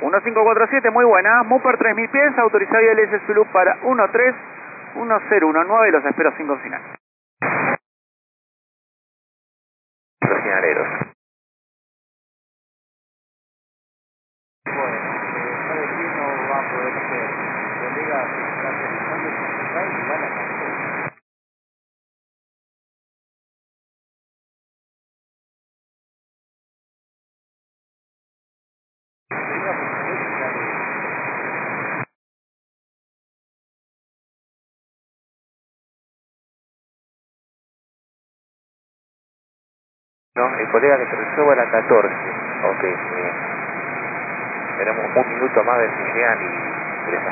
1547, muy buena. Mupar 3000 pies, autorizado ILS Zulu para 131019, los espero sin consignar. Los señaleros. Bueno, ¿sabe quién no va a poder ser? Colega, que está realizando su central y van a cancelar. No, el colega que aterrizó a la 14. Ok, muy bien. Tenemos un minuto más de señal y 3